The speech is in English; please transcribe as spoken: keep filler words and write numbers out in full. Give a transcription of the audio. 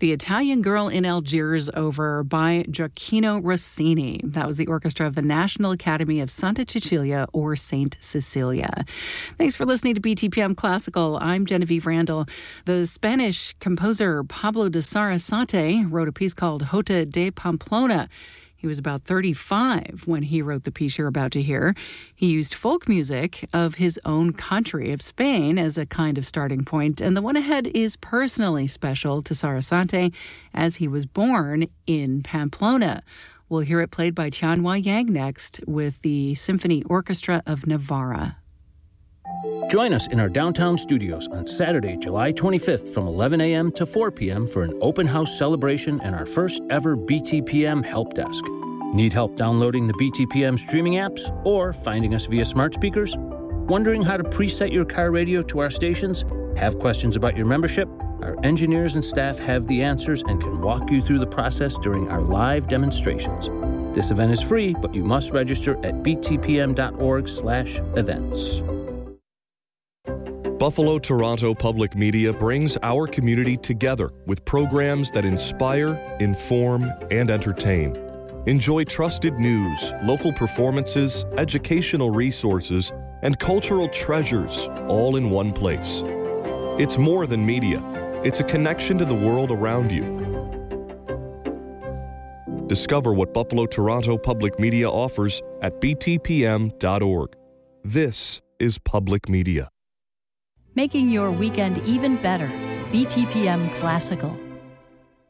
The Italian Girl in Algiers Over by Gioacchino Rossini. That was the orchestra of the National Academy of Santa Cecilia or Saint Cecilia. Thanks for listening to B T P M Classical. I'm Genevieve Randall. The Spanish composer Pablo de Sarasate wrote a piece called Jota de Pamplona. He was about thirty-five when he wrote the piece you're about to hear. He used folk music of his own country, of Spain, as a kind of starting point. And the one ahead is personally special to Sarasate, as he was born in Pamplona. We'll hear it played by Tianhua Yang next with the Symphony Orchestra of Navarra. Join us in our downtown studios on Saturday, July twenty-fifth from eleven a.m. to four p.m. for an open house celebration and our first ever B T P M help desk. Need help downloading the B T P M streaming apps or finding us via smart speakers? Wondering how to preset your car radio to our stations? Have questions about your membership? Our engineers and staff have the answers and can walk you through the process during our live demonstrations. This event is free, but you must register at btpm.org slash events. Buffalo Toronto Public Media brings our community together with programs that inspire, inform, and entertain. Enjoy trusted news, local performances, educational resources, and cultural treasures all in one place. It's more than media. It's a connection to the world around you. Discover what Buffalo Toronto Public Media offers at b t p m dot org. This is public media. Making your weekend even better. B T P M Classical.